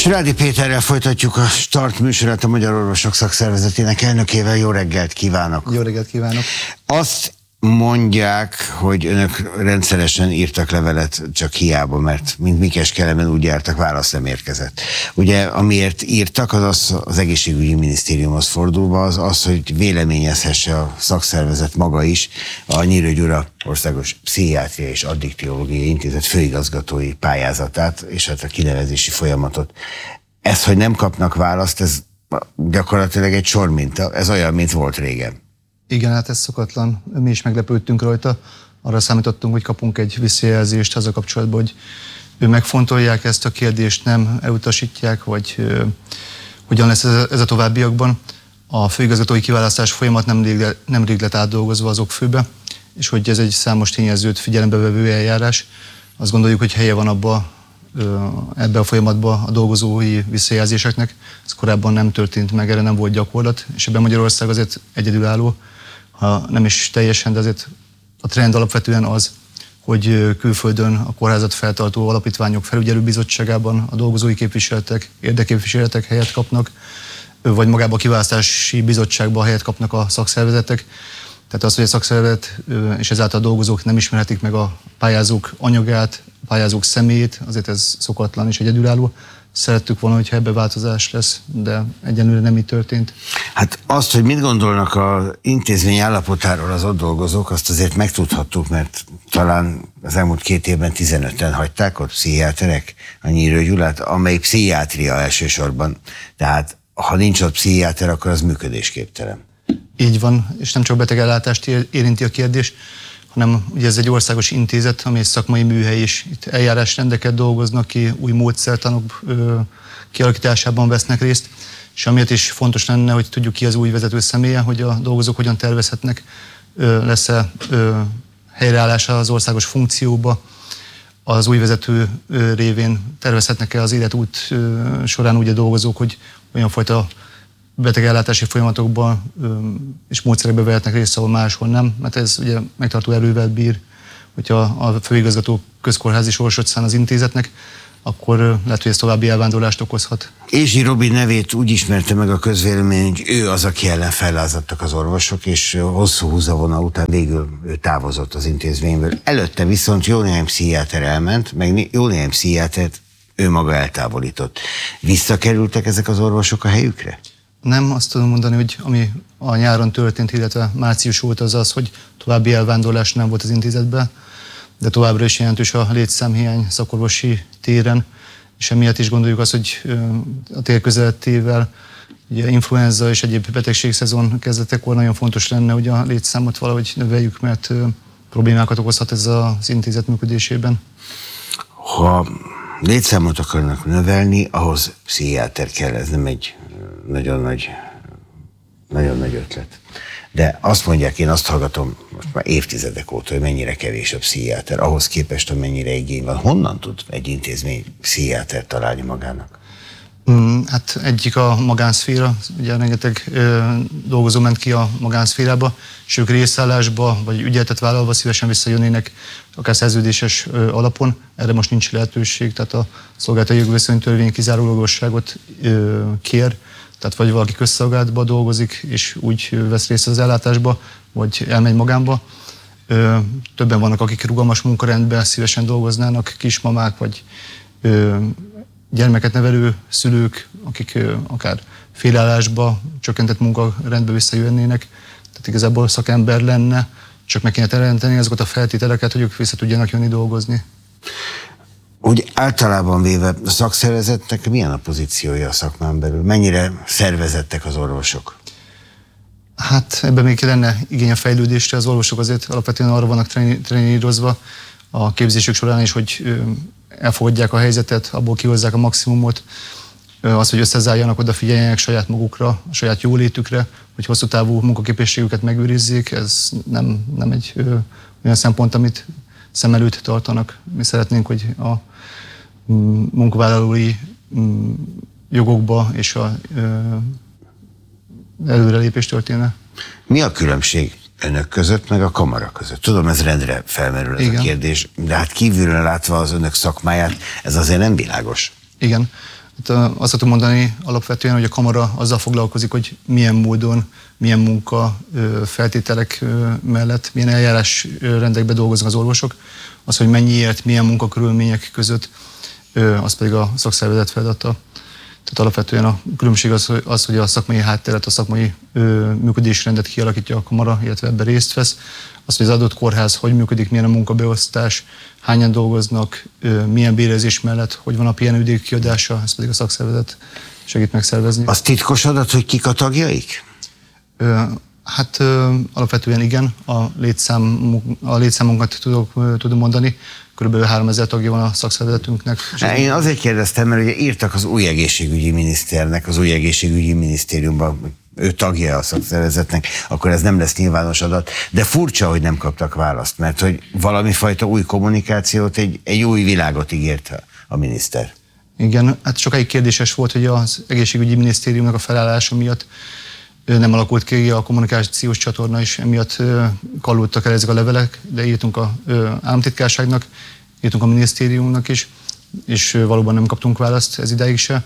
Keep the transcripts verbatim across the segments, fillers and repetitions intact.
Srádi Péterrel folytatjuk a Start műsorát, a Magyar Orvosok Szakszervezetének elnökével. Jó reggelt kívánok! Jó reggelt kívánok! Azt mondják, hogy önök rendszeresen írtak levelet, csak hiába, mert mint Mikes Kelemen úgy jártak, válasz nem érkezett. Ugye, amiért írtak, az az, az egészségügyi minisztériumhoz fordulva, az az, hogy véleményezhesse a szakszervezet maga is a Nyírő Gyula Országos Pszichiátria és Addiktiológiai Intézet főigazgatói pályázatát, és hát a kinevezési folyamatot. Ez, hogy nem kapnak választ, ez gyakorlatilag egy sorminta, ez olyan, mint volt régen. Igen, hát ez szokatlan. Mi is meglepődtünk rajta. Arra számítottunk, hogy kapunk egy visszajelzést azzal kapcsolatban, hogy ő megfontolják ezt a kérdést, nem elutasítják, vagy ö, hogyan lesz ez, ez a továbbiakban. A főigazgatói kiválasztás folyamat nemrég, nemrég lett átdolgozva az okfőbe, és hogy ez egy számos tényezőt figyelembe vevő eljárás. Azt gondoljuk, hogy helye van abba, ebbe a folyamatban a dolgozói visszajelzéseknek. Ez korábban nem történt meg, erre nem volt gyakorlat, és ebben Magyarország azért egyedülálló, ha nem is teljesen, de azért a trend alapvetően az, hogy külföldön a kórházat feltartó alapítványok felügyelőbizottságában a dolgozói képviseletek, érdekképviseletek helyet kapnak, vagy magában a kiválasztási bizottságban helyet kapnak a szakszervezetek. Tehát az, hogy a szakszervezet és ezáltal a dolgozók nem ismerhetik meg a pályázók anyagát, a pályázók személyét, azért ez szokatlan és egyedülálló. Szerettük volna, hogyha ebbe változás lesz, de egyenlőre nem így történt. Hát azt, hogy mit gondolnak az intézmény állapotáról az ott dolgozók, azt azért megtudhattuk, mert talán az elmúlt két évben tizenöten hagyták ott pszichiáterek a Nyírő Gyulát, amely pszichiátria elsősorban. Tehát ha nincs ott pszichiáter, akkor az működésképtelen. Így van, és nem csak betegellátást érinti a kérdés, hanem ugye ez egy országos intézet, ami egy szakmai műhely, és itt eljárásrendeket dolgoznak ki, új módszertanok ö, kialakításában vesznek részt, és amiért is fontos lenne, hogy tudjuk ki az új vezető személye, hogy a dolgozók hogyan tervezhetnek, ö, lesz-e ö, helyreállása az országos funkcióba, az új vezető ö, révén tervezhetnek-e az életút ö, során úgy a dolgozók, hogy olyan fajta betegellátási folyamatokban és módszerekbe vehetnek részt, ahol máshol nem, mert ez ugye megtartó erővel bír, hogyha a főigazgató közkórházi sorsot szán az intézetnek, akkor lehet, hogy ez további elvándorlást okozhat. Ézsi Robi nevét úgy ismerte meg a közvélemény, hogy ő az, aki ellen fellázadtak az orvosok, és hosszú húzavona után végül ő távozott az intézményből. Előtte viszont jó néhány pszichiáter elment, meg jó néhány pszichiátert ő maga eltávolított. Visszakerültek ezek az orvosok a helyükre? Nem, azt tudom mondani, hogy ami a nyáron történt, illetve március volt az az, hogy további elvándorlás nem volt az intézetben, de továbbra is jelentős a létszámhiány szakorvosi téren, és emiatt is gondoljuk azt, hogy a tél közeletével ugye influenza és egyéb betegségszezon kezdetekor nagyon fontos lenne, hogy a létszámot valahogy növeljük, mert problémákat okozhat ez az intézet működésében. Ha létszámot akarnak növelni, ahhoz pszichiáter kell, ez nem egy nagyon nagy, nagyon nagy ötlet. De azt mondják, én azt hallgatom most már évtizedek óta, hogy mennyire kevés a pszichiáter, ahhoz képest, hogy mennyire igény van. Honnan tud egy intézmény pszichiáter találni magának? Mm, hát egyik a magánszféra, ugye rengeteg ö, dolgozó ment ki a magánszférába, és ők részállásba, vagy ügyeletet vállalva szívesen visszajönnének, akár szerződéses ö, alapon. Erre most nincs lehetőség, tehát a szolgálati jogviszonytörvény kizárólagosságot ö, kér, tehát vagy valaki közszolgálatban dolgozik, és úgy vesz részt az ellátásba, vagy elmegy magánba. Ö, többen vannak, akik rugalmas munkarendben szívesen dolgoznának, kismamák, vagy ö, gyermeket nevelő szülők, akik ö, akár félállásba, csökkentett munkarendbe visszajönnének. Tehát igazából szakember lenne, csak meg kéne teremteni azokat a feltételeket, hogy ők vissza tudjanak jönni dolgozni. Úgy általában véve a szakszervezetnek milyen a pozíciója a szakmán belül? Mennyire szervezettek az orvosok? Hát ebben még lenne igény a fejlődésre. Az orvosok azért alapvetően arra vannak trenírozva a képzésük során is, hogy elfogadják a helyzetet, abból kihozzák a maximumot, az, hogy összezárjanak, odafigyeljenek saját magukra, a saját jólétükre, hogy hosszú távú munkaképességüket megőrizzék. Ez nem, nem egy ö, olyan szempont, amit szem előtt tartanak. Mi szeretnénk, hogy a munkavállalói jogokba és a előrelépés történne. Mi a különbség önök között, meg a kamara között? Tudom, ez rendre felmerül ez Igen. a kérdés, de hát kívülről látva az önök szakmáját, ez azért nem világos. Igen. Hát azt tudom mondani alapvetően, hogy a kamara azzal foglalkozik, hogy milyen módon, milyen munka feltételek mellett, milyen eljárás rendekben dolgoznak az orvosok, az, hogy mennyiért, milyen munkakörülmények között, az pedig a szakszervezet feladata. Tehát alapvetően a különbség az, az hogy a szakmai hátteret, a szakmai ö, működésrendet kialakítja a kamara, illetve ebben részt vesz. Az, hogy az adott kórház hogy működik, milyen a munkabeosztás, hányan dolgoznak, ö, milyen bérezés mellett, hogy van a pihenőidő kiadása, ez pedig a szakszervezet segít megszervezni. Az titkos adat, hogy kik a tagjaik? Ö, hát ö, alapvetően igen, a, létszám, a létszámunkat tudok, tudom mondani. Körülbelül háromezer tagja van a szakszervezetünknek. Én azért kérdeztem, mert ugye írtak az új egészségügyi miniszternek, az új egészségügyi minisztériumban, ő tagja a szakszervezetnek, akkor ez nem lesz nyilvános adat, de furcsa, hogy nem kaptak választ, mert hogy valami fajta új kommunikációt, egy, egy új világot ígért a miniszter. Igen, hát sokáig kérdéses volt, hogy az egészségügyi minisztériumnak a felállása miatt nem alakult ki a kommunikációs csatorna, és emiatt kallódtak el ezek a levelek, de írtunk a államtitkárságnak, írtunk a minisztériumnak is, és valóban nem kaptunk választ ez idáig se.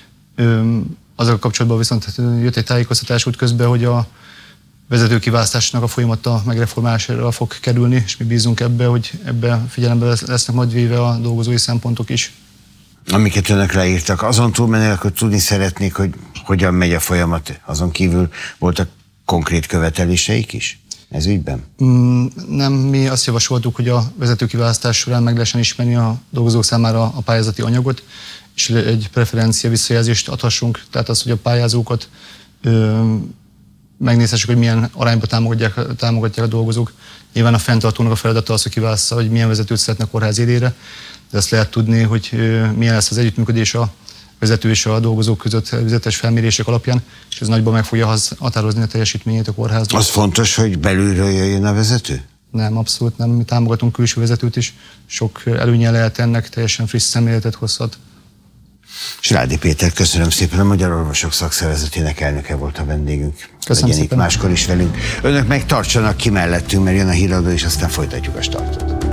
Azzal kapcsolatban viszont jött egy tájékoztatás út közben, hogy a vezetőkiválasztásnak a folyamata megreformálására fog kerülni, és mi bízunk ebbe, hogy ebbe figyelembe lesznek majd véve a dolgozói szempontok is. Amiket önök leírtak, azon túlmenőleg, hogy tudni szeretnék, hogy hogyan megy a folyamat, azon kívül voltak konkrét követeléseik is ez ügyben? Mm, nem, mi azt javasoltuk, hogy a vezetőkiválasztás során meg lehessen ismerni a dolgozók számára a pályázati anyagot, és egy preferencia visszajelzést adhassunk, tehát az, hogy a pályázókat ö, megnézhessük, hogy milyen arányban támogatják, támogatják a dolgozók. Nyilván a fenntartónak a feladata az, hogy kiválassza, hogy milyen vezetőt szeretne a kórház élére, de azt lehet tudni, hogy ö, milyen lesz az együttműködés a vezető és a dolgozók között vezetes felmérések alapján, és ez nagyban meg fogja határozni a teljesítményét a kórháznak. Az fontos, hogy belülről jöjjön a vezető? Nem, abszolút nem. Mi támogatunk külső vezetőt is. Sok előnye lehet ennek, teljesen friss szemléletet hozhat. Srádi Péter, köszönöm szépen, a Magyar Orvosok Szakszervezetének elnöke volt a vendégünk. Köszönöm Legyen szépen. Itt máskor is velünk. Önök meg tartsanak ki mellettünk, mert jön a híradó, és aztán folytatjuk a startot.